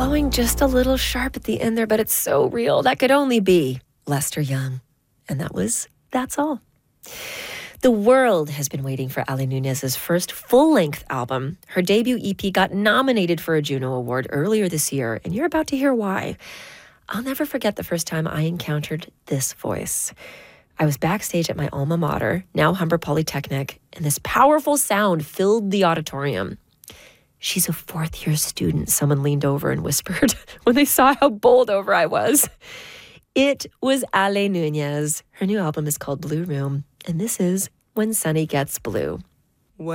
flowing just a little sharp at the end there, but it's so real. That could only be Lester Young. And that's all. The world has been waiting for Ali Nunez's first full-length album. Her debut EP got nominated for a Juno Award earlier this year, and you're about to hear why. I'll never forget the first time I encountered this voice. I was backstage at my alma mater, now Humber Polytechnic, and this powerful sound filled the auditorium. "She's a fourth-year student," someone leaned over and whispered when they saw how bowled over I was. It was Ali Nunez. Her new album is called Blue Room, and this is When Sunny Gets Blue.